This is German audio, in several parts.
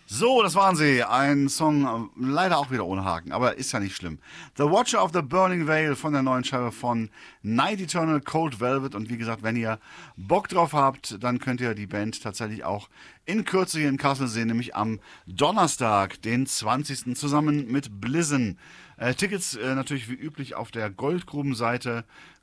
So, das waren sie. Ein Song, leider auch wieder ohne Haken, aber ist ja nicht schlimm. The Watcher of the Burning Veil von der neuen Scheibe von Night Eternal Cold Velvet. Und wie gesagt, wenn ihr Bock drauf habt, dann könnt ihr die Band tatsächlich auch in Kürze hier in Kassel sehen, nämlich am Donnerstag, den 20. zusammen mit Blizzin. Tickets natürlich wie üblich auf der Goldgrubenseite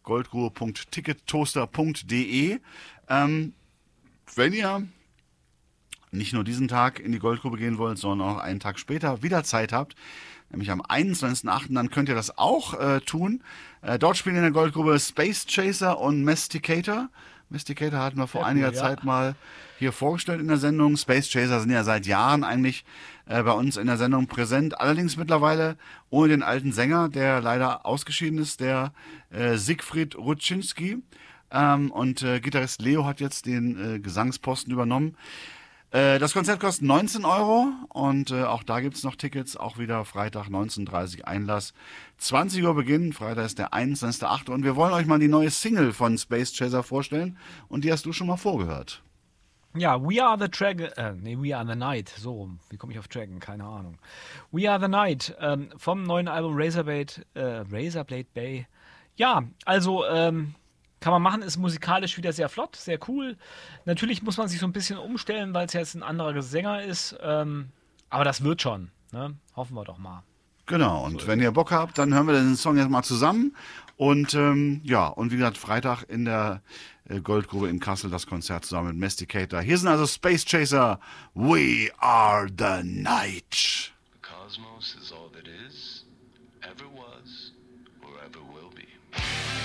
goldgrube.tickettoaster.de. Wenn ihr nicht nur diesen Tag in die Goldgrube gehen wollt, sondern auch einen Tag später wieder Zeit habt, nämlich am 21.08., dann könnt ihr das auch tun. Dort spielen in der Goldgrube Space Chaser und Masticator. Masticator hatten wir vor einiger Zeit mal hier vorgestellt in der Sendung. Space Chaser sind ja seit Jahren eigentlich bei uns in der Sendung präsent. Allerdings mittlerweile ohne den alten Sänger, der leider ausgeschieden ist, der Siegfried Rutschinski. Und Gitarrist Leo hat jetzt den Gesangsposten übernommen. Das Konzert kostet 19 Euro und auch da gibt es noch Tickets. Auch wieder Freitag 19:30 Uhr Einlass. 20 Uhr Beginn, Freitag ist der 21.08. Und wir wollen euch mal die neue Single von Space Chaser vorstellen. Und die hast du schon mal vorgehört. Ja, We Are the Dragon, We Are the Night, so rum. Wie komme ich auf Dragon? Keine Ahnung. We Are the Night, vom neuen Album Razorblade Bay. Ja, also, kann man machen, ist musikalisch wieder sehr flott, sehr cool. Natürlich muss man sich so ein bisschen umstellen, weil es jetzt ein anderer Sänger ist. Aber das wird schon, ne? Hoffen wir doch mal. Genau, und wenn ihr Bock habt, dann hören wir den Song jetzt mal zusammen. Und ja, und wie gesagt, Freitag in der Goldgrube in Kassel das Konzert zusammen mit Masticator. Hier sind also Space Chaser, We Are the Night. The cosmos is all that is, ever was, or ever will be.